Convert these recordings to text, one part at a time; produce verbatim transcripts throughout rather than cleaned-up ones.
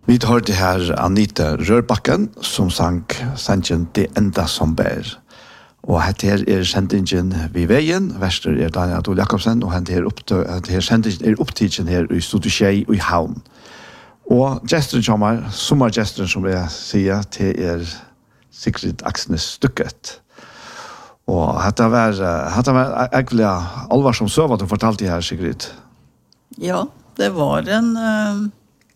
Vi tar det her Anita Rørbakken, som sang sangen Det enda som bær. Og her er sendingen ved veien, verster er Daniel Adol Jakobsen, og her, her sendingen er opptidsen her i Studio Tjei og i Havn. Og gesteren kommer, sommergesteren som jeg sier, til er Sigrid Aksnes Stykket. Og dette var, dette var egentlig alvarsom søv at du fortalte det her, Sigrid. Ja, det var en... Uh...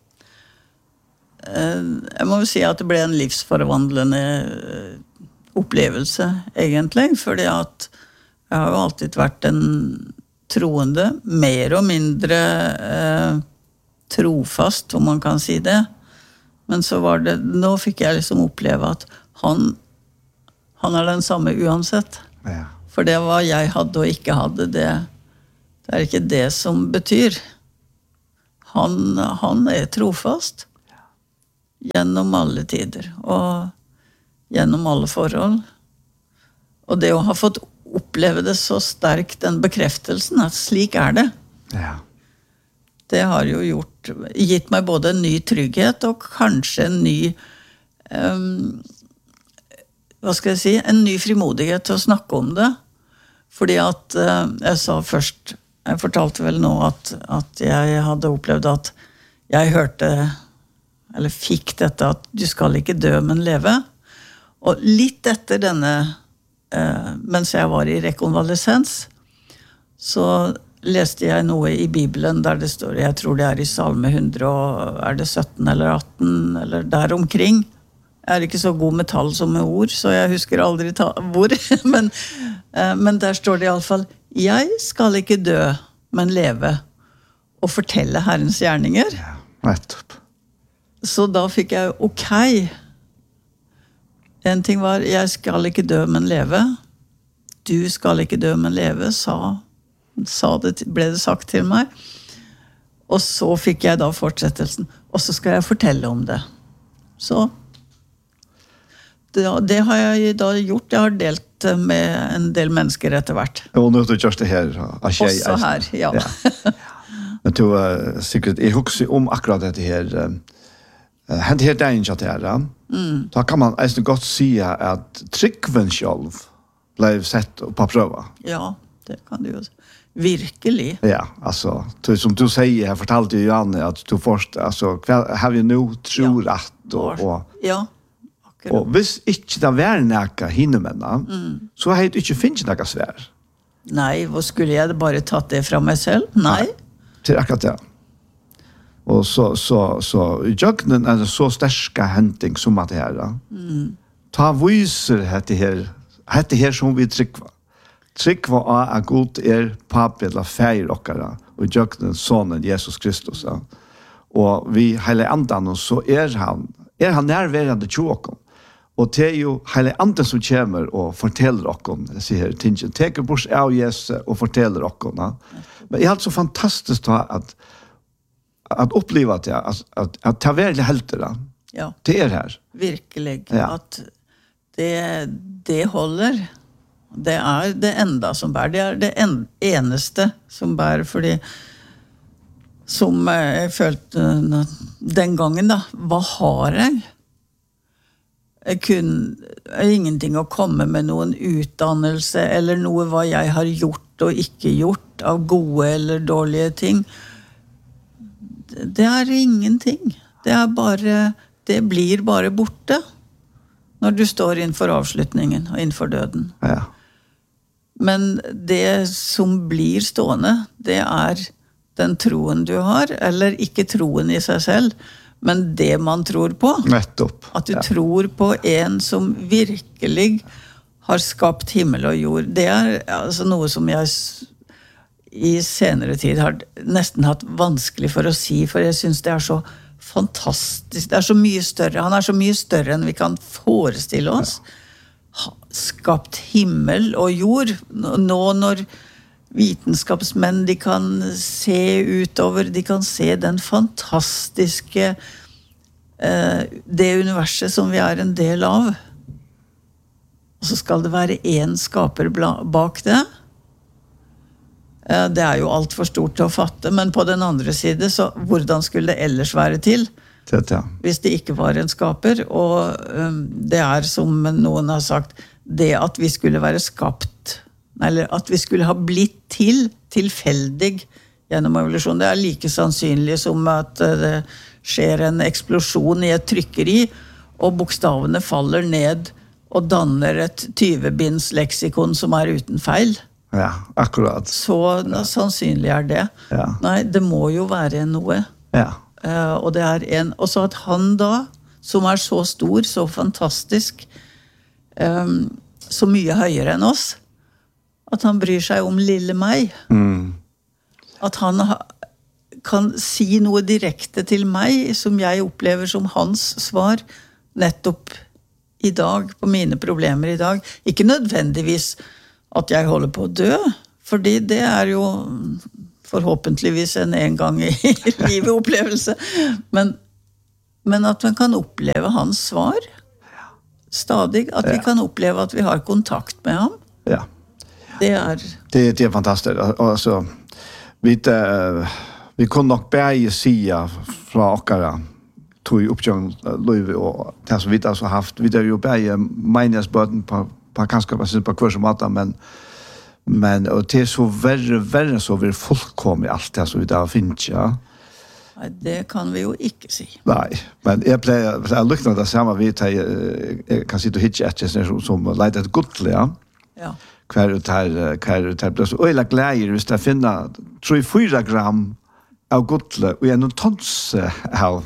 Jeg må jo si at det ble en livsforvandlende opplevelse, egentlig, fordi at jeg har jo alltid vært en troende, mer og mindre eh, trofast, om man kan si det. Men så var det, nå fikk jeg liksom oppleve at han, han er den samme uansett. Ja. For det hva jeg hadde og ikke hadde, det, det er ikke det som betyr. Han, han er trofast. Gjennom alle tider og gjennom alle forhold. Og det å ha fått oppleve det så sterkt, den bekreftelsen, at slik er det. Ja. Det har jo gjort, gitt meg både en ny trygghet og kanskje en ny, um, hva skal jeg si, en ny frimodighet til å snakke om det. Fordi at uh, jeg sa først, jeg fortalte vel nå at, at jeg hadde opplevd at jeg hørte eller fikk dette at du skal ikke dø, men leve. Og litt etter denne, eh, mens jeg var i rekonvalesens, så leste jeg noe i Bibelen der det står, jeg tror det er i Salme hundre, og er det sytten eller atten, eller der omkring. Jeg er ikke så god med tall som med ord, så jeg husker aldri ta- hvor. men, eh, men der står det i alle fall, jeg skal ikke dø, men leve, og fortelle Herrens gjerninger. Ja, nettopp. Så da fikk jeg, ok, en ting var, jeg skal ikke dø, men leve. Du skal ikke dø, men leve, sa, sa det, ble det sagt til meg. Og så fikk jeg da fortsettelsen, og så skal jeg fortelle om det. Så det, det har jeg da gjort, jeg har delt med en del mennesker etter hvert. Og nå har du gjort det her. Også her, ja. ja. Men du, uh, Sigrid, jeg husker om akkurat dette her, uh, Hent her dagen til det, mm. Da kan man egentlig godt si at tryggven selv ble sett på prøve. Ja, det kan du jo si. Virkelig. Ja, altså, som du sier, jeg fortalte jo Janne at du først, altså, hva har vi nå tror at, og, og, ja, akkurat. Og hvis ikke det var noe hinnemennene, mm. så har jeg ikke finnet noe svær. Nei, hvor skulle jeg bare tatt det fra meg selv? Nei. Nei, til akkurat det. Og så, så, så, i jøgnen er det så sterske henting som at det her. Mm. Ta viser dette her, dette her som vi trykker. Trykker av at Gud er papi eller feir okkara, og i jøgnen sonen Jesus Kristus. Ja. Og vi hele andan, så er han, er han nærværende til okken. Og det er jo hele andan som kommer og forteller okken, jeg sier tingen, teker bort av Jesus og forteller okken. Ja. Men det er altså fantastisk at att uppleva det att att att ta väl helt det. Ja. Det är här. Virkelig ja. Att det det håller. Det är det enda som bär, det är det en, eneste som bär för det som jag følte den gången då. Vad har jag? Jag kunde ingenting att komma med någon utdannelse eller något vad jag har gjort och inte gjort av goda eller dåliga ting. Det är ingenting. Det är bara det blir bara borta när du står inför avslutningen och inför döden. Ja. Men det som blir stående, det är den troen du har eller inte troen i sig själv, men det man tror på. Nettopp. Att du ja. tror på en som virkelig har skapt himmel och jord. Det är alltså något som jag i senere tid har nesten hatt vanskelig for å si, for jeg synes det er så fantastisk, det er så mye større, han er så mye større enn vi kan forestille oss. Ja. Skapt himmel og jord, nå når vitenskapsmenn, de kan se utover, de kan se den fantastiske, eh, det universet som vi er en del av. Og så skal det være en skaper bak det. Det er jo alt for stort til å fatte, men på den andre side, så hvordan skulle det ellers være til? Det, ja. Hvis det ikke var en skaper, og um, det er som noen har sagt, det at vi skulle være skapt, eller at vi skulle ha blitt til tilfeldig gjennom evolusjon, det er like sannsynlig som at uh, det skjer en eksplosjon i et trykkeri, og bokstavene faller ned og danner et tyve-binds leksikon som er uten feil. Ja, akkurat. Så ja. Sannsynlig er det. Ja. Nei, det må jo være noe. Ja. Uh, og det er en, og så at han da, som er så stor, så fantastisk, um, så mye høyere enn oss, at han bryr seg om lille meg. Mm. At han ha, kan si noe direkte til meg, som jeg opplever som hans svar, nettopp i dag, på mine problemer i dag. Ikke nødvendigvis at jeg holder på å dø, fordi det er jo forhåpentligvis en en gang i livet opplevelse, men, men at man kan oppleve hans svar stadig, at vi ja. kan oppleve at vi har kontakt med ham. Ja. Det er... Det, det er fantastisk. Altså, vi, uh, vi kunne nok bare si fra okkara tog oppgjøren løyve og det som vi har haft. Vi har jo bare meningsbøten på, på kanskje på hver som måte, men Men og det er så verre, verre så vi er fullkomlig alt det som vi da finner, ja. Nei, det kan vi jo ikke si. Nei, men jeg pleier, jeg lukner det samme vi tar, jeg kan si du hitje etter som, som leide et godtelig, ja. Ja. Hver ut her, hver ut her, det er så øyla gleder hvis jeg finner, tror jeg, fyra gram av godtelig, og jeg noen tons av,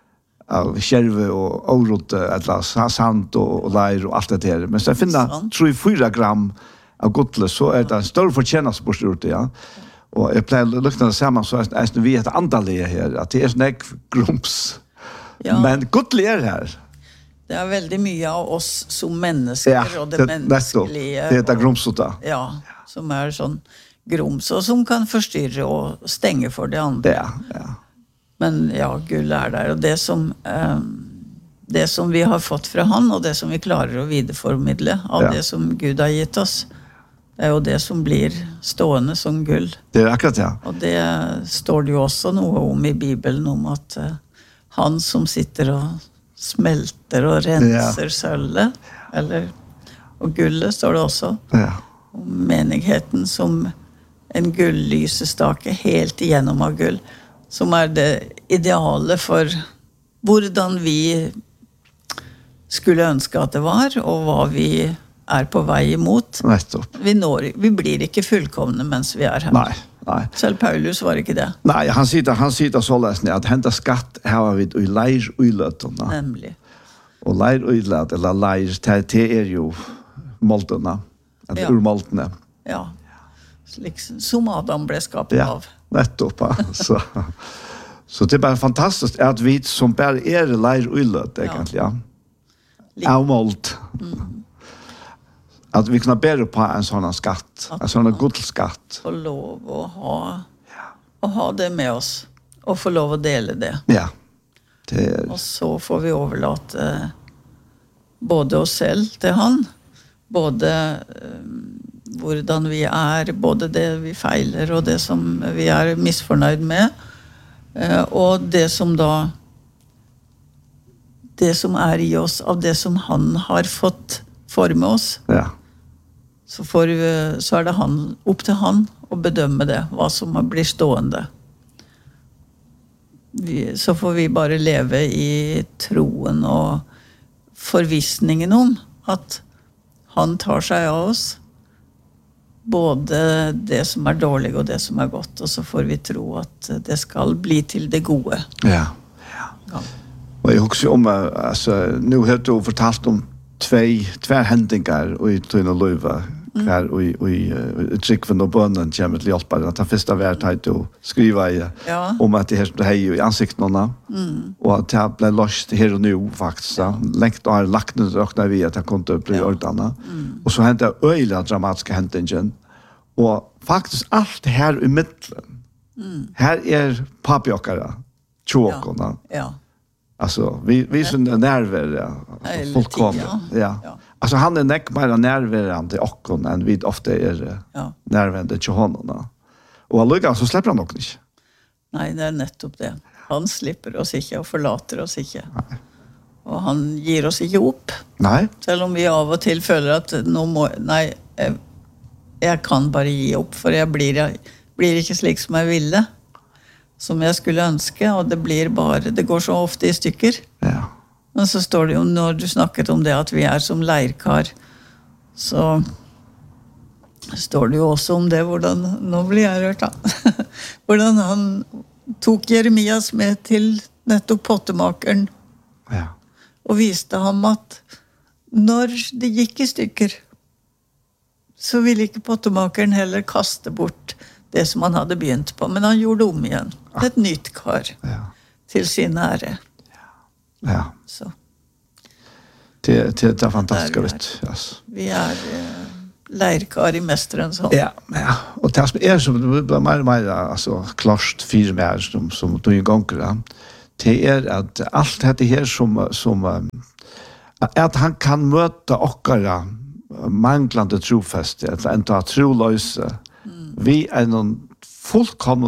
av kjerve og årot, eller sand og, og leir og alt det der. Men hvis jeg finner, tror jeg, fyra gram av godtelig, så er det en større fortjeneste på styrte, ja. Og jeg pleier å lukne det sammen, så er det vi heter andalige her, at det er sånn ek grums. Ja. Men godtelig er her. Det er veldig mye av oss som mennesker, ja, og det, det menneskelige. Det heter grumsot da. Ja, som er sånn grums, og som kan forstyrre og stenge for det andre. Ja, ja. Men ja, gull er der, og det som... Um, det som vi har fått fra han, og det som vi klarer å videreformidle av ja. Det som Gud har gitt oss, det er jo det som blir stående som gull. Det er akkurat, ja. Og det står det jo også noe om i Bibelen, om at uh, han som sitter og smelter og renser ja. Sølvet, eller, og gullet står det også, ja. Om menigheten som en gull-lysestake helt igjennom av gull, som er det ideale for hvordan vi skulle ønske at det var, og hva vi er på vei imot. Nettopp. Vi, når, vi blir ikke fullkomne mens vi er her. Nei, nei. Selv Paulus var ikke det. Nei, han sier, han sier så løsende at henta skatt har vi i leir uiløtene. Nemlig. Og leir uiløt, eller leir, det, det er jo moltene, eller ja. Urmoltene. Ja, slik som Adam ble skapt ja. Av. Nettopp, så... Så det er bare fantastisk at vi som bare er leir uiløt, egentlig, ja. Avmålt. Mm. At vi kan bære på en sånn skatt, at en sånn godskatt. Få lov å ha, ja. Å ha det med oss, og få lov å dele det. Ja. Det er... Og så får vi overlate både oss selv til han, både um, hvordan vi er, både det vi feiler, og det som vi er misfornøyd med, Uh, og det som da det som er i oss av det som han har fått forme oss ja. Så, får vi, så er det han, opp til han å bedømme det, hva som blir stående vi, så får vi bare leve i troen og forvissningen om at han tar seg av oss både det som er dårlig og det som er godt, og så får vi tro at det skal bli til det gode. Ja, ja. ja. Og jeg husker om, altså, nå har du fortalt om tve, tve hendinger i Tøyne Løyve, hver og i tryggven og bønnen kommer til hjelpere. At det første har vært at du skriver ja. Om at det her som du har i ansiktene, mm. og at det ble løst her og nå, faktisk. Ja. Lengt og har lagt ned røkner vi at det kom til å bli ordene. Mm. Og så hendte det øyelig dramatiske hendingen. Og faktisk alt her i midten, mm. her er papiokkere, tjåkene. Ja, ja. Alltså vi vi som är närvarande fullkomligt. Ja. ja. Alltså han är näck mer närvarande och än vi ofta är ja. Närvarande till honom. Och alltså så släpper han också inte. Nej, det är nettopp det. Han slipper oss ikke og forlater oss ikke. Nei. Og han gir oss ikke opp. Nei. Selv om vi av og til føler at nå må, nei, jeg, jeg kan bare gi opp, for jeg blir, jeg blir ikke slik som jeg ville, som jeg skulle ønske, og det blir bare, det går så ofte i stykker. Ja. Men så står det jo, når du snakket om det at vi er som leirkar, så står det jo også om det, hvordan, nå blir jeg rørt da, hvordan han tok Jeremias med til nettopp pottemakeren, ja. Og viste ham at når det gikk i stykker, så ville ikke pottemakeren heller kaste bort det som han hadde begynt på, men han gjorde om igjen. Et nytt kar ja. Til sin ære. Ja. Ja. Så. Det, det, det er fantastisk vitt. Yes. Vi er eh, leirkar i mesterens hånd. Ja, ja. Og det som er som det blir mer og mer altså, klart fire mer som, som du ganger, ja. Det er at alt dette her som, som at han kan møte okkara manglande trofeste, at enda troløse, mm. vi er noen fullkomne